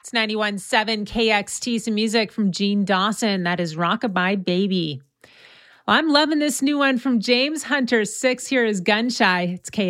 It's 91.7 KXT, some music from Gene Dawson. That is Rockabye Baby. Well, I'm loving this new one from James Hunter. 6 here is Gun Shy. It's KXT.